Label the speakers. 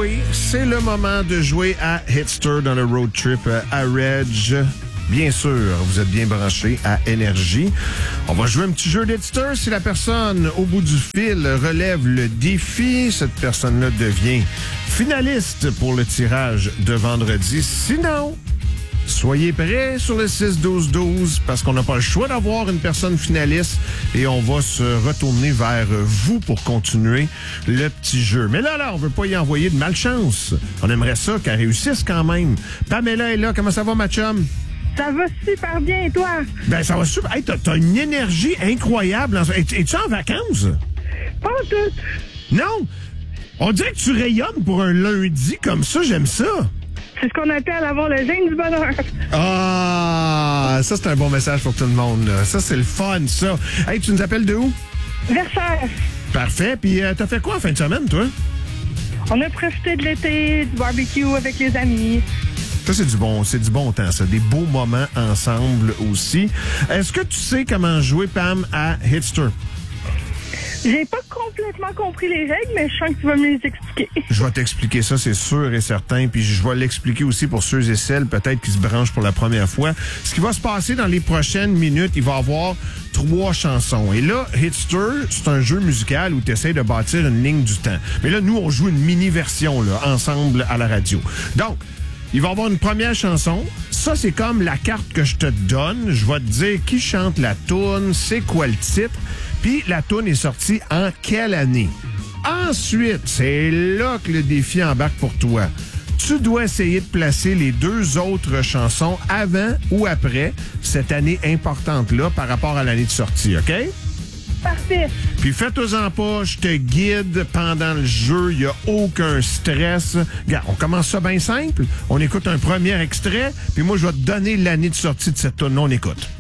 Speaker 1: jouer. C'est le moment de jouer à Hitster dans le road trip à Reg. Bien sûr, vous êtes bien branchés à Énergie. On va jouer un petit jeu d'Hitster. Si la personne au bout du fil relève le défi, cette personne-là devient finaliste pour le tirage de vendredi. Sinon, soyez prêts sur le 6-12-12 parce qu'on n'a pas le choix d'avoir une personne finaliste et on va se retourner vers vous pour continuer le petit jeu. Mais là, on veut pas y envoyer de malchance. On aimerait ça qu'elle réussisse quand même. Pamela est là. Comment ça va, ma chum?
Speaker 2: Ça va super bien, et toi?
Speaker 1: Ben, ça va super. Hey, t'as une énergie incroyable. Es-tu en vacances?
Speaker 2: Pas tout.
Speaker 1: Non. On dirait que tu rayonnes pour un lundi comme ça. J'aime ça.
Speaker 2: C'est ce qu'on appelle avoir le gène du bonheur.
Speaker 1: Ah, ça, c'est un bon message pour tout le monde, là. Ça, c'est le fun, ça. Hey, tu nous appelles de où?
Speaker 2: Versailles.
Speaker 1: Parfait. Puis, t'as fait quoi en fin de semaine, toi?
Speaker 2: On a profité de l'été, du barbecue avec les amis.
Speaker 1: Ça, c'est du bon temps, ça. Des beaux moments ensemble aussi. Est-ce que tu sais comment jouer, Pam, à Hitster?
Speaker 2: J'ai pas complètement compris les règles, mais je sens que tu vas me les expliquer.
Speaker 1: Je vais t'expliquer ça, c'est sûr et certain. Puis je vais l'expliquer aussi pour ceux et celles, peut-être, qui se branchent pour la première fois. Ce qui va se passer dans les prochaines minutes, il va y avoir 3 chansons. Et là, Hitster, c'est un jeu musical où tu essaies de bâtir une ligne du temps. Mais là, nous, on joue une mini-version, là, ensemble à la radio. Donc, il va y avoir une première chanson. Ça, c'est comme la carte que je te donne. Je vais te dire qui chante la toune, c'est quoi le titre, puis la toune est sortie en quelle année. Ensuite, c'est là que le défi embarque pour toi. Tu dois essayer de placer les 2 autres chansons avant ou après cette année importante-là par rapport à l'année de sortie, OK?
Speaker 2: Parfait.
Speaker 1: Puis faites-en pas, je te guide pendant le jeu, il n'y a aucun stress. Regarde, on commence ça bien simple. On écoute un premier extrait, puis moi, je vais te donner l'année de sortie de cette tune. On écoute.